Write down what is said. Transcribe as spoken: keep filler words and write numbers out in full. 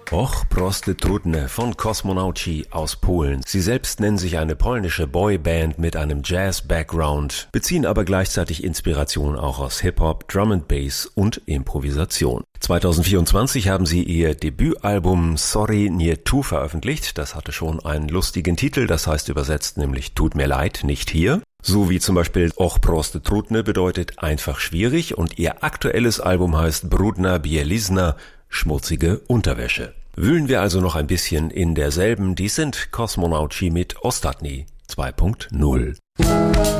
Och, proste Trudne von Kosmonauci aus Polen. Sie selbst nennen sich eine polnische Boyband mit einem Jazz-Background, beziehen aber gleichzeitig Inspiration auch aus Hip-Hop, Drum and Bass und Improvisation. zwanzig vierundzwanzig haben sie ihr Debütalbum Sorry Nie Tu veröffentlicht. Das hatte schon einen lustigen Titel, das heißt übersetzt nämlich Tut mir leid, nicht hier. So wie zum Beispiel Och, proste Trudne bedeutet einfach schwierig und ihr aktuelles Album heißt Brudna Bielizna, schmutzige Unterwäsche. Wühlen wir also noch ein bisschen in derselben, dies sind Kosmonauci mit Ostatni zwei Punkt null.